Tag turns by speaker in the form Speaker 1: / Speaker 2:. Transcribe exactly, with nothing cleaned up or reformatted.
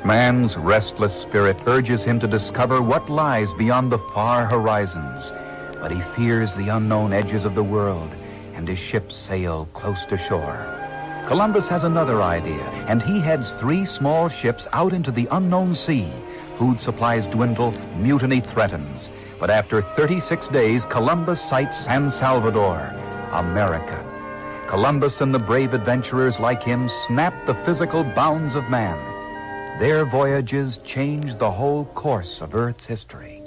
Speaker 1: Man's restless spirit urges him to discover what lies beyond the far horizons, but he fears the unknown edges of the world, and his ships sail close to shore. Columbus has another idea, and he heads three small ships out into the unknown sea. Food supplies dwindle, mutiny threatens. But after thirty-six days, Columbus sights San Salvador, America. Columbus and the brave adventurers like him snap the physical bounds of man. Their voyages change the whole course of Earth's history.